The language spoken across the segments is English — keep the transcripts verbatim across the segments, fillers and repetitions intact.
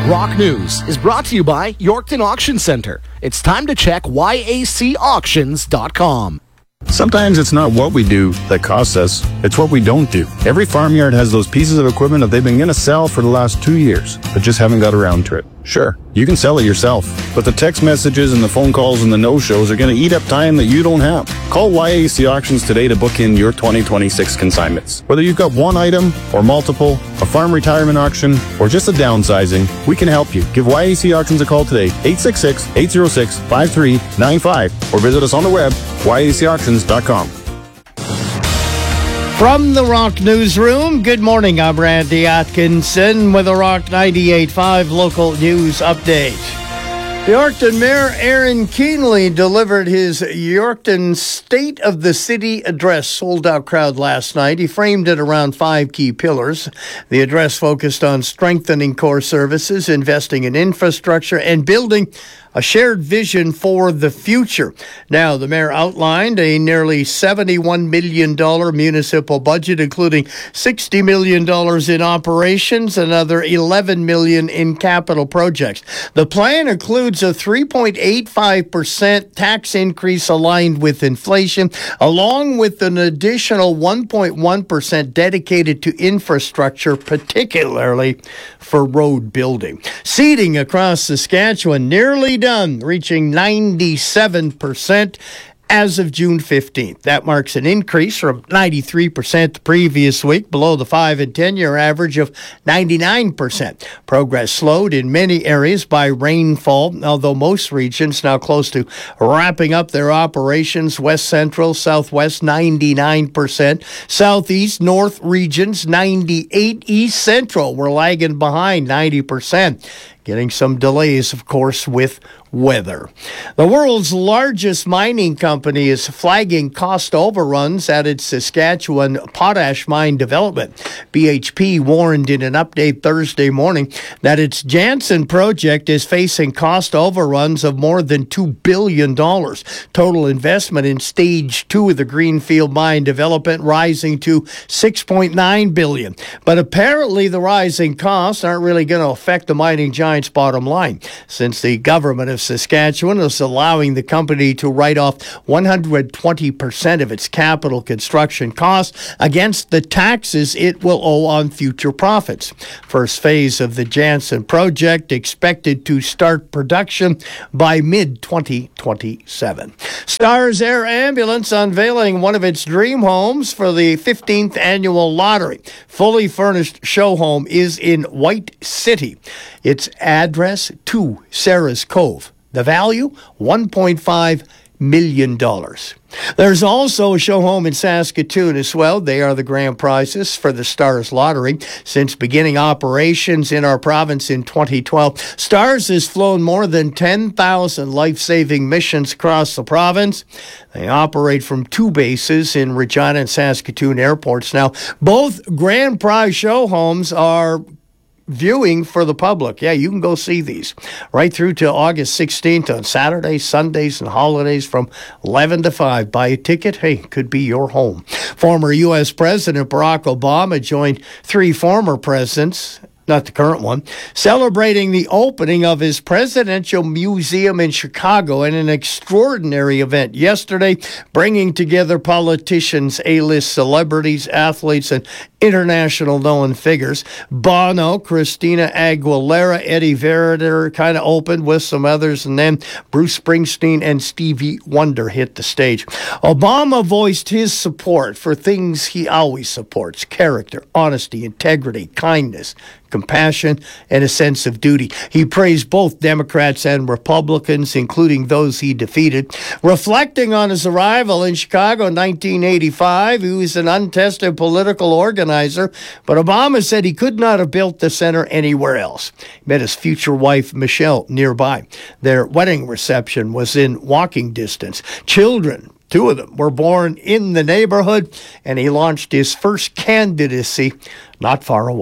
Rock News is brought to you by Yorkton Auction Center. It's time to check Y A C auctions dot com. Sometimes it's not what we do that costs us, it's what we don't do. Every farmyard has those pieces of equipment that they've been going to sell for the last two years, but just haven't got around to it. Sure, you can sell it yourself, but the text messages and the phone calls and the no-shows are going to eat up time that you don't have. Call Y A C Auctions today to book in your twenty twenty-six consignments. Whether you've got one item or multiple, a farm retirement auction, or just a downsizing, we can help you. Give Y A C Auctions a call today, eight six six, eight zero six, five three nine five, or visit us on the web, Y A C auctions dot com. From the Rock Newsroom, good morning. I'm Randy Atkinson with a Rock ninety-eight point five local news update. Yorkton Mayor Aaron Keenley delivered his Yorkton State of the City address. Sold-out crowd last night. He framed it around five key pillars. The address focused on strengthening core services, investing in infrastructure, and building a shared vision for the future. Now, the mayor outlined a nearly seventy-one million dollars municipal budget, including sixty million dollars in operations, another eleven million dollars in capital projects. The plan includes a three point eight five percent tax increase aligned with inflation, along with an additional one point one percent dedicated to infrastructure, particularly for road building. Seating across Saskatchewan nearly done, reaching ninety-seven percent as of June fifteenth. That marks an increase from ninety-three percent the previous week, below the five and ten-year average of ninety-nine percent. Progress slowed in many areas by rainfall, although most regions now close to wrapping up their operations. West Central, Southwest, ninety-nine percent. Southeast, North regions, ninety-eight. East Central, we're lagging behind, ninety percent. Getting some delays, of course, with weather. The world's largest mining company is flagging cost overruns at its Saskatchewan potash mine development. B H P warned in an update Thursday morning that its Jansen project is facing cost overruns of more than two billion dollars. Total investment in stage two of the Greenfield mine development rising to six point nine billion dollars. But apparently the rising costs aren't really going to affect the mining giant's bottom line, since the government of Saskatchewan is allowing the company to write off one hundred twenty percent of its capital construction costs against the taxes it will owe on future profits. First phase of the Jansen project expected to start production by mid twenty twenty-seven. Stars Air Ambulance unveiling one of its dream homes for the fifteenth annual lottery. Fully furnished show home is in White City. Its address, two Sarah's Cove. The value, one point five million dollars. There's also a show home in Saskatoon as well. They are the grand prizes for the Stars Lottery. Since beginning operations in our province in twenty twelve, Stars has flown more than ten thousand life-saving missions across the province. They operate from two bases in Regina and Saskatoon airports. Now, both grand prize show homes are viewing for the public. Yeah, you can go see these right through to August sixteenth on Saturdays, Sundays, and holidays from eleven to five. Buy a ticket. Hey, could be your home. Former U S President Barack Obama joined three former presidents, not the current one, celebrating the opening of his presidential museum in Chicago in an extraordinary event yesterday, bringing together politicians, A-list celebrities, athletes, and international known figures. Bono, Christina Aguilera, Eddie Vedder kind of opened with some others, and then Bruce Springsteen and Stevie Wonder hit the stage. Obama voiced his support for things he always supports: character, honesty, integrity, kindness, compassion, and a sense of duty. He praised both Democrats and Republicans, including those he defeated. Reflecting on his arrival in Chicago in nineteen eighty-five, he was an untested political organizer, but Obama said he could not have built the center anywhere else. He met his future wife, Michelle, nearby. Their wedding reception was in walking distance. Children, two of them, were born in the neighborhood, and he launched his first candidacy not far away.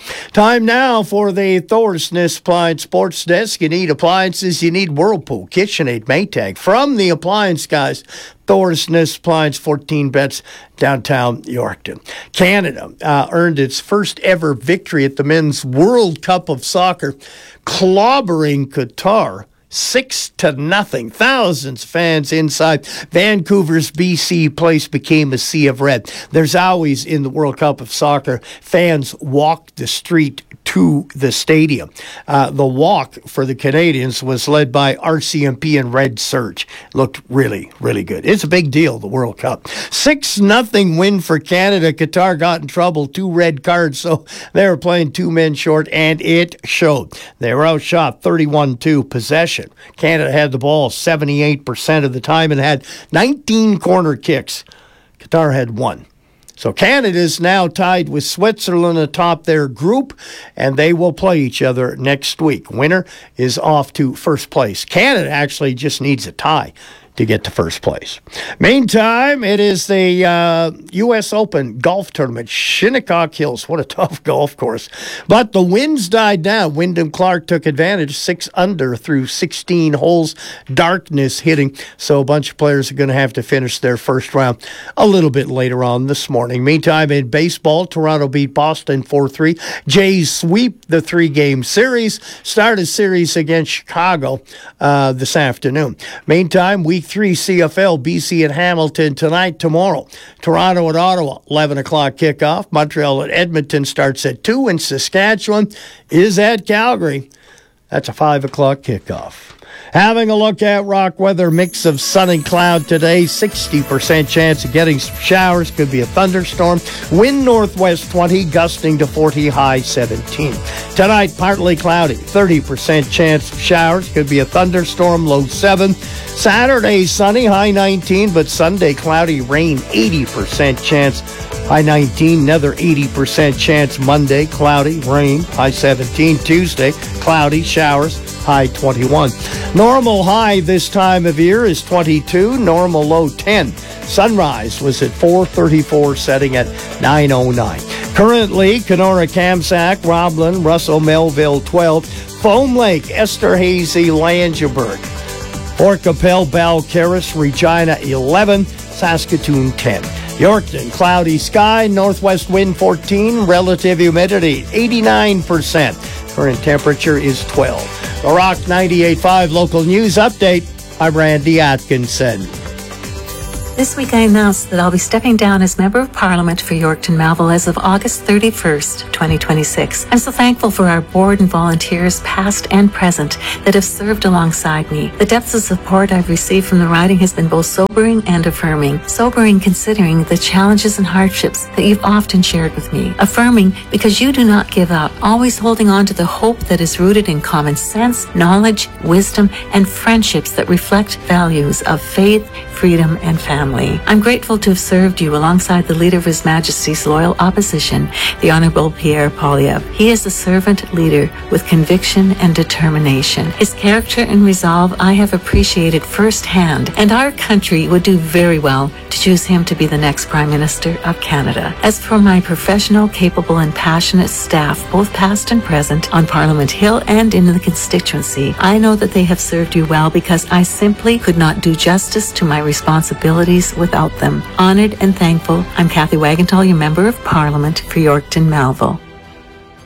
Time now for the Thorsness Appliance Sports Desk. You need appliances, you need Whirlpool, KitchenAid, Maytag. From the appliance guys, Thorsness Appliance, fourteen bets, downtown Yorkton. Canada uh, earned its first ever victory at the Men's World Cup of Soccer, clobbering Qatar Six to nothing. Thousands of fans inside Vancouver's B C Place became a sea of red. There's always, in the World Cup of Soccer, fans walk the street to the stadium. Uh, the walk for the Canadians was led by R C M P and Red Surge. Looked really, really good. It's a big deal, the World Cup. Six nothing win for Canada. Qatar got in trouble, two red cards, so they were playing two men short, and it showed. They were outshot thirty-one two possession. Canada had the ball seventy-eight percent of the time and had nineteen corner kicks. Qatar had one. So Canada's now tied with Switzerland atop their group, and they will play each other next week. Winner is off to first place. Canada actually just needs a tie to get to first place. Meantime, it is the uh, U S Open golf tournament, Shinnecock Hills. What a tough golf course. But the winds died down. Wyndham Clark took advantage, six under through sixteen holes, darkness hitting. So a bunch of players are going to have to finish their first round a little bit later on this morning. Meantime, in baseball, Toronto beat Boston four three. Jays sweep the three-game series, start a series against Chicago uh, this afternoon. Meantime, week three C F L, B C and Hamilton tonight, tomorrow. Toronto at Ottawa, eleven o'clock kickoff. Montreal at Edmonton starts at two, and Saskatchewan is at Calgary. That's a five o'clock kickoff. Having a look at rock weather, mix of sun and cloud today, sixty percent chance of getting some showers, could be a thunderstorm. Wind northwest twenty, gusting to forty, high seventeen. Tonight, partly cloudy, thirty percent chance of showers, could be a thunderstorm, low seven. Saturday, sunny, high nineteen, but Sunday, cloudy, rain, eighty percent chance, high nineteen. Another eighty percent chance Monday, cloudy, rain, high seventeen. Tuesday, cloudy, showers, high twenty-one. Normal high this time of year is twenty-two, normal low ten. Sunrise was at four thirty-four, setting at nine oh nine. Currently, Kenora, Kamsack, Roblin, Russell, Melville twelve, Foam Lake, Esterhazy, Langeberg, Fort Capel, Balcarres, Regina eleven, Saskatoon ten. Yorkton, cloudy sky, northwest wind fourteen, relative humidity eighty-nine percent. Current temperature is twelve. The Rock ninety-eight point five local news update. I'm Randy Atkinson. This week I announced that I'll be stepping down as Member of Parliament for Yorkton Melville as of August thirty-first, twenty twenty-six. I'm so thankful for our board and volunteers, past and present, that have served alongside me. The depths of support I've received from the riding has been both sobering and affirming. Sobering considering the challenges and hardships that you've often shared with me. Affirming because you do not give up, always holding on to the hope that is rooted in common sense, knowledge, wisdom, and friendships that reflect values of faith, freedom, and family. I'm grateful to have served you alongside the Leader of His Majesty's Loyal Opposition, the Honorable Pierre Poilievre. He is a servant leader with conviction and determination. His character and resolve I have appreciated firsthand, and our country would do very well to choose him to be the next Prime Minister of Canada. As for my professional, capable, and passionate staff, both past and present, on Parliament Hill and in the constituency, I know that they have served you well because I simply could not do justice to my responsibilities without them. Honored and thankful, I'm Kathy Wagentall, your Member of Parliament for Yorkton Melville.